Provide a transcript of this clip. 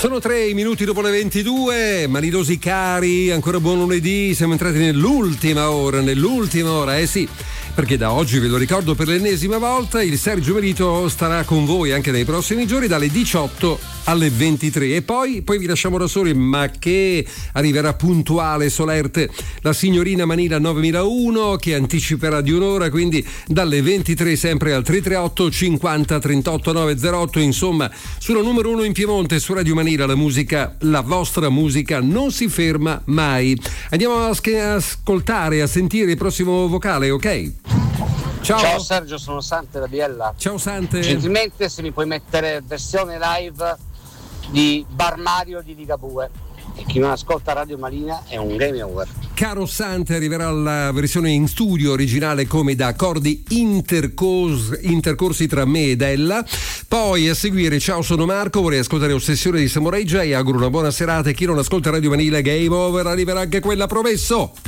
Sono 3 minuti dopo le 22, manidosi cari, ancora buon lunedì, siamo entrati nell'ultima ora, sì, perché da oggi, ve lo ricordo per l'ennesima volta, il Sergio Melito starà con voi anche nei prossimi giorni dalle 18 alle 23 e poi vi lasciamo da soli, ma che arriverà puntuale, solerte, la signorina Manila 9001 che anticiperà di un'ora, quindi dalle 23 sempre al 338 50 38 908, insomma sulla numero 1 in Piemonte, su Radio Manila, la musica, la vostra musica non si ferma mai. Andiamo a ascoltare, a sentire il prossimo vocale, ok? Ciao Sergio, sono Sante da Biella. Ciao Sante. Gentilmente se mi puoi mettere versione live di Bar Mario di Ligabue, e chi non ascolta Radio Malina è un game over. Caro Sante, arriverà la versione in studio originale come da accordi intercorsi tra me ed ella. Poi a seguire Ciao, sono Marco, vorrei ascoltare Ossessione di Samurai J, auguro una buona serata e chi non ascolta Radio Manila game over, arriverà anche quella, promesso.